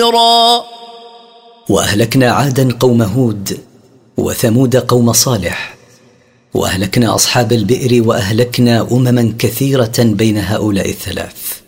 وأهلكنا عادا قوم هود وثمود قوم صالح وأهلكنا أصحاب البئر وأهلكنا أمما كثيرة بين هؤلاء الثلاث.